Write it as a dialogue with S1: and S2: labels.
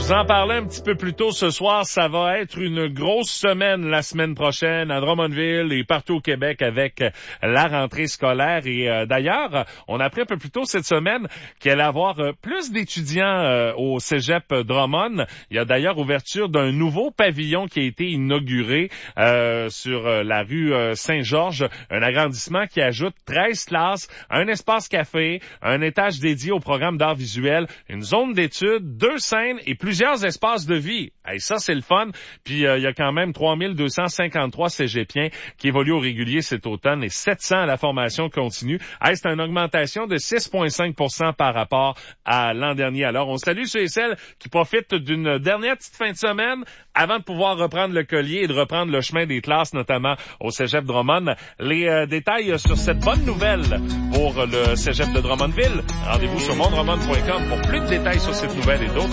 S1: vous en parlais un petit peu plus tôt ce soir, ça va être une grosse semaine la semaine prochaine à Drummondville et partout au Québec avec la rentrée scolaire. Et d'ailleurs, on a appris un peu plus tôt cette semaine qu'il allait y avoir plus d'étudiants au Cégep Drummond. Il y a d'ailleurs ouverture d'un nouveau pavillon qui a été inauguré sur la rue Saint-Georges, un agrandissement qui ajoute 13 classes, un espace café, un étage dédié au programme d'art visuel, une zone d'études, 2 scènes et plusieurs espaces de vie. Hey, ça, c'est le fun. Puis, il y a quand même 3253 cégepiens qui évoluent au régulier cet automne et 700 à la formation continue. Hey, c'est une augmentation de 6,5% par rapport à l'an dernier. Alors, on salue ceux et celles qui profitent d'une dernière petite fin de semaine avant de pouvoir reprendre le collier et de reprendre le chemin des classes, notamment au Cégep Drummond. Les détails sur cette bonne nouvelle pour le Cégep de Drummondville. Rendez-vous sur mondrummond.com pour plus de détails sur cette nouvelle et d'autres